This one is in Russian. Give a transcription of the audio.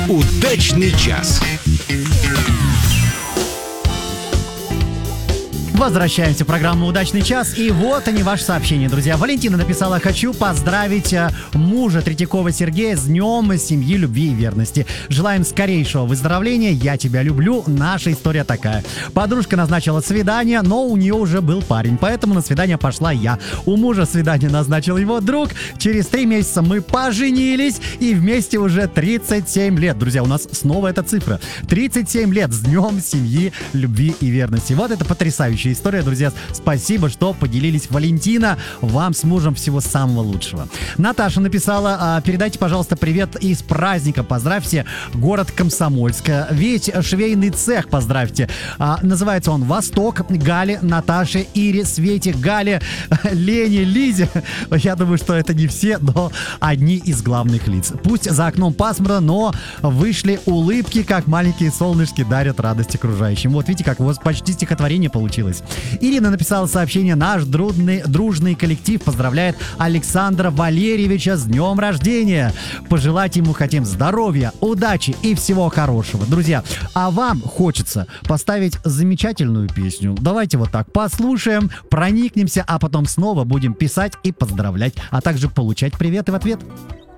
Удачный час. Возвращаемся в программу «Удачный час». И вот они, ваши сообщения, друзья. Валентина написала: «Хочу поздравить мужа Третьякова Сергея с днем семьи, любви и верности. Желаем скорейшего выздоровления. Я тебя люблю. Наша история такая. Подружка назначила свидание, но у нее уже был парень, поэтому на свидание пошла я. У мужа свидание назначил его друг. Через 3 месяца мы поженились и вместе уже 37 лет». Друзья, у нас снова эта цифра. 37 лет с днем семьи, любви и верности. Вот это потрясающая история, друзья. Спасибо, что поделились. Валентина, вам с мужем всего самого лучшего. Наташа написала: передайте, пожалуйста, привет и с праздником. Поздравьте город Комсомольск. Весь швейный цех поздравьте. Называется он «Восток». Гале, Наташе, Ире, Свете, Гале, Лене, Лизе. Я думаю, что это не все, но одни из главных лиц. Пусть за окном пасмурно, но вышли улыбки, как маленькие солнышки дарят радость окружающим. Вот видите, как у вас почти стихотворение получилось. Ирина написала сообщение: «Наш дружный коллектив поздравляет Александра Валерьевича с днем рождения. Пожелать ему хотим здоровья, удачи и всего хорошего». Друзья, а вам хочется поставить замечательную песню. Давайте вот так послушаем, проникнемся, а потом снова будем писать и поздравлять, а также получать приветы в ответ.